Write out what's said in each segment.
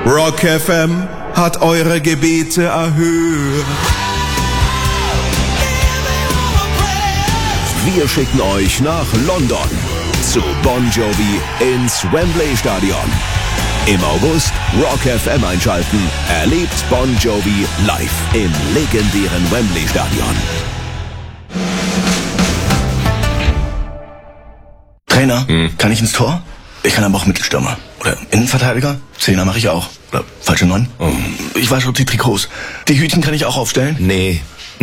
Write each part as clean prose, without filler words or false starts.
Rock FM hat eure Gebete erhört. Wir schicken euch nach London zu Bon Jovi ins Wembley Stadion. Im August Rock FM einschalten. Erlebt Bon Jovi live im legendären Wembley Stadion. Trainer, kann ich ins Tor? Ich kann aber auch Mittelstürmer. Oder Innenverteidiger? Zehner mache ich auch. Oder falsche 9? Ich wasche die Trikots. Die Hütchen kann ich auch aufstellen? Nee.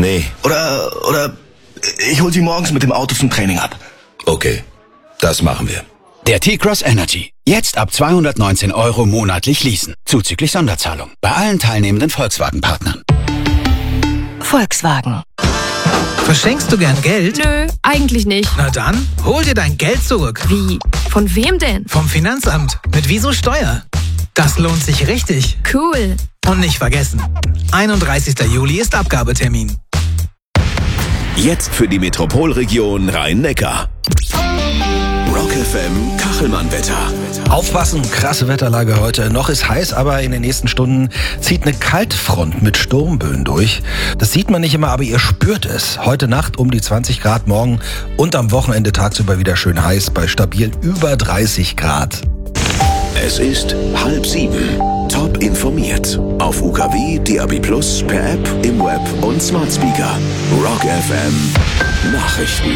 Oder ich hol sie morgens mit dem Auto zum Training ab. Okay, das machen wir. Der T-Cross Energy. Jetzt ab 219 € monatlich leasen. Zuzüglich Sonderzahlung. Bei allen teilnehmenden Volkswagen-Partnern. Volkswagen. Verschenkst du gern Geld? Nö, eigentlich nicht. Na dann, hol dir dein Geld zurück. Wie? Von wem denn? Vom Finanzamt. Mit Wieso Steuer. Das lohnt sich richtig. Cool. Und nicht vergessen, 31. Juli ist Abgabetermin. Jetzt für die Metropolregion Rhein-Neckar. Rock FM Kachelmann-Wetter. Aufpassen, krasse Wetterlage heute. Noch ist heiß, aber in den nächsten Stunden zieht eine Kaltfront mit Sturmböen durch. Das sieht man nicht immer, aber ihr spürt es. Heute Nacht um die 20 Grad, morgen und am Wochenende tagsüber wieder schön heiß bei stabil über 30 Grad. Es ist 6:30. Top informiert. Auf UKW, DAB+, per App, im Web und Smart Speaker. Rock FM Nachrichten.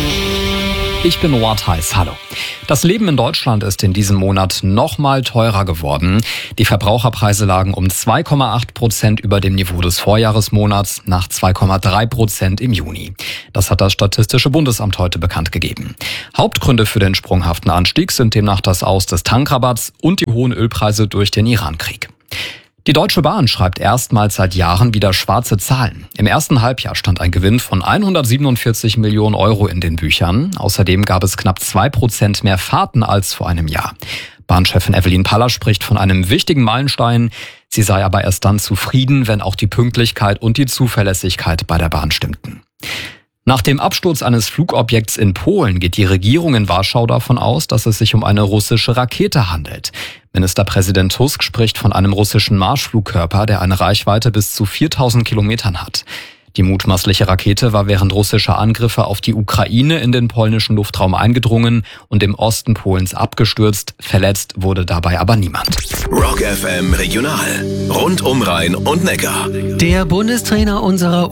Ich bin Noah Theis. Hallo. Das Leben in Deutschland ist in diesem Monat nochmal teurer geworden. Die Verbraucherpreise lagen um 2,8% über dem Niveau des Vorjahresmonats nach 2,3% im Juni. Das hat das Statistische Bundesamt heute bekannt gegeben. Hauptgründe für den sprunghaften Anstieg sind demnach das Aus des Tankrabatts und die hohen Ölpreise durch den Irankrieg. Die Deutsche Bahn schreibt erstmals seit Jahren wieder schwarze Zahlen. Im ersten Halbjahr stand ein Gewinn von 147 Millionen € in den Büchern. Außerdem gab es knapp 2% mehr Fahrten als vor einem Jahr. Bahnchefin Evelyn Paller spricht von einem wichtigen Meilenstein. Sie sei aber erst dann zufrieden, wenn auch die Pünktlichkeit und die Zuverlässigkeit bei der Bahn stimmten. Nach dem Absturz eines Flugobjekts in Polen geht die Regierung in Warschau davon aus, dass es sich um eine russische Rakete handelt. Ministerpräsident Tusk spricht von einem russischen Marschflugkörper, der eine Reichweite bis zu 4000 Kilometern hat. Die mutmaßliche Rakete war während russischer Angriffe auf die Ukraine in den polnischen Luftraum eingedrungen und im Osten Polens abgestürzt. Verletzt wurde dabei aber niemand. Rock FM Regional. Rund um Rhein und Neckar. Der Bundestrainer unserer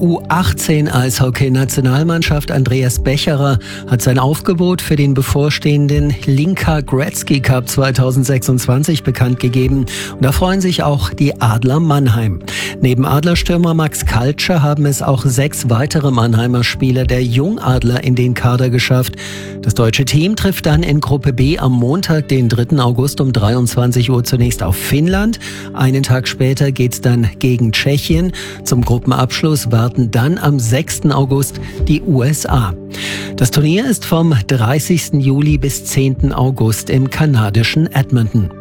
U18-Eishockey-Nationalmannschaft Andreas Becherer hat sein Aufgebot für den bevorstehenden Linka Gretzky Cup 2026 bekannt gegeben. Und da freuen sich auch die Adler Mannheim. Neben Adlerstürmer Max Kaltscher haben es auch 6 weitere Mannheimer Spieler der Jungadler in den Kader geschafft. Das deutsche Team trifft dann in Gruppe B am Montag, den 3. August um 23 Uhr zunächst auf Finnland. Einen Tag später geht's dann gegen Tschechien. Zum Gruppenabschluss warten dann am 6. August die USA. Das Turnier ist vom 30. Juli bis 10. August im kanadischen Edmonton.